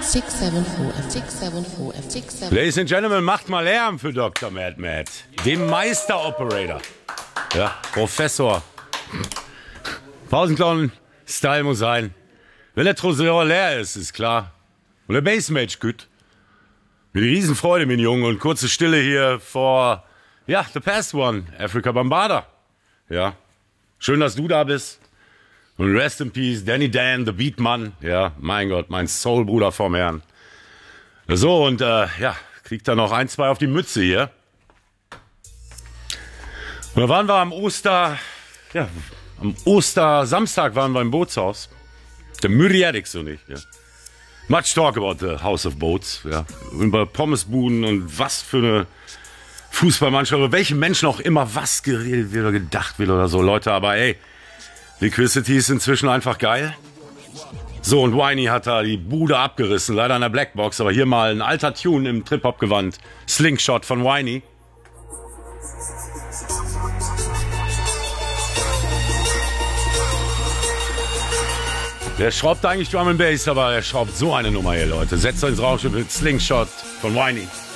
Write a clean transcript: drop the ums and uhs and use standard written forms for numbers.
674 Ladies and Gentlemen, macht mal Lärm für Dr. Mad Mad, dem Meister-Operator. Ja, Professor. Pausenclown-Style muss sein. Wenn der Tresor leer ist klar. Und der Bassmage gut. Mit Riesenfreude, mein Junge. Und kurze Stille hier vor, ja, The Past One, Afrika Bambaataa. Ja, schön, dass du da bist. Und rest in peace, Danny Dan, the Beatman. Ja, mein Gott, mein Soulbruder vom Herrn. So, und ja, kriegt da noch 1, 2 auf die Mütze hier. Und da waren wir am Ostersamstag waren wir im Bootshaus. Der Myriadics und ich, ja. Much talk about the House of Boats, ja. Über Pommesbuden und was für eine Fußballmannschaft, oder welche Menschen auch immer was geredet wird oder gedacht wird oder so, Leute, aber ey, Liquidity ist inzwischen einfach geil. So, und Whiny hat da die Bude abgerissen, leider in der Blackbox, aber hier mal ein alter Tune im Trip-Hop-Gewand. Slingshot von Whiny. Der schraubt eigentlich Drum and Bass, aber er schraubt so eine Nummer hier, Leute. Setzt euch ins Rauschen mit Slingshot von Whiny.